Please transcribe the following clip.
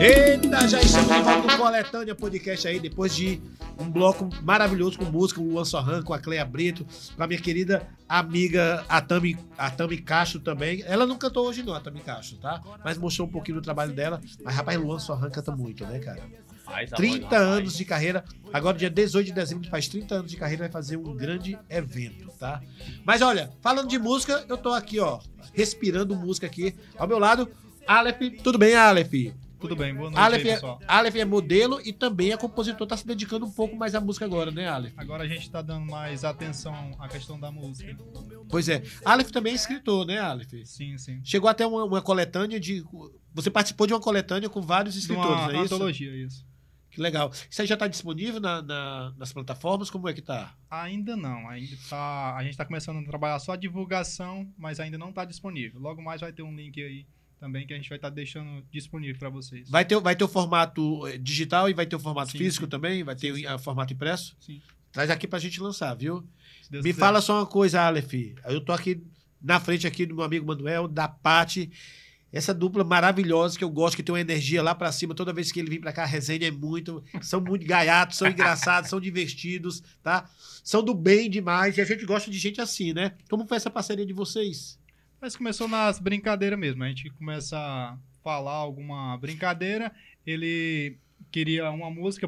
Eita, já estamos de volta no Coletânea Podcast aí, depois de um bloco maravilhoso com música, o Luan Sorran, com a Cleia Brito, com a minha querida amiga a Tami Castro também. Ela não cantou hoje não, a Tami Castro, tá? Mas mostrou um pouquinho do trabalho dela. Mas, rapaz, Luan Sorran canta muito, né, cara? 30 anos de carreira. Agora, dia 18 de dezembro, faz 30 anos de carreira, vai fazer um grande evento, tá? Mas, olha, falando de música, eu tô aqui, ó, respirando música aqui. Ao meu lado, Aleph. Tudo bem, Aleph? Tudo bem, boa noite aí, pessoal. Aleph é modelo e também é compositor, tá se dedicando um pouco mais à música agora, né, Aleph? Agora a gente tá dando mais atenção à questão da música. Pois é. Aleph também é escritor, né, Aleph? Sim, sim. Chegou até uma coletânea de... Você participou de uma coletânea com vários escritores, Uma não é isso? antologia, isso. Que legal. Isso aí já tá disponível nas plataformas? Como é que tá? Ainda não, ainda tá... A gente tá começando a trabalhar só a divulgação, mas ainda não tá disponível. Logo mais vai ter um link aí também que a gente vai estar deixando disponível para vocês. Vai ter o formato digital e vai ter o formato físico sim. também? Vai ter o formato impresso? Sim. Traz aqui pra gente lançar, viu? Me quiser. Fala só uma coisa, Aleph. Eu tô aqui na frente aqui do meu amigo Manuel, da Paty. Essa dupla maravilhosa que eu gosto, que tem uma energia lá pra cima. Toda vez que ele vem pra cá, a resenha é muito... São muito gaiatos, são engraçados, são divertidos, tá? São do bem demais. E a gente gosta de gente assim, né? Como foi essa parceria de vocês? Mas começou nas brincadeiras mesmo. A gente começa a falar alguma brincadeira. Ele queria uma música